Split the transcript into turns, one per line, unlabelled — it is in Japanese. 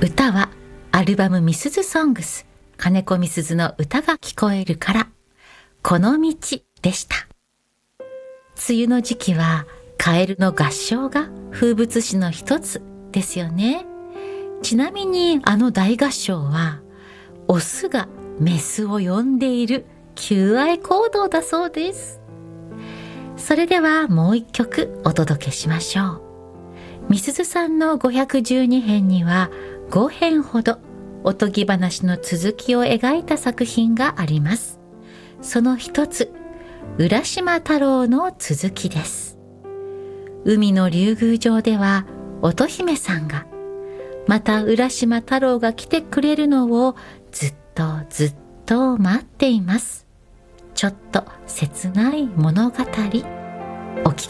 歌はアルバムミスズソングス、金子みすずの歌が聞こえるから、この道でした。梅雨の時期はカエルの合唱が風物詩の一つですよね。ちなみにあの大合唱はオスがメスを呼んでいる求愛行動だそうです。それではもう一曲お届けしましょう。みすずさんの512編には5編ほどおとぎ話の続きを描いた作品があります。その一つ、浦島太郎の続きです。海の竜宮城では乙姫さんが、また浦島太郎が来てくれるのをずっと待っています。ちょっと切ない物語、お聞き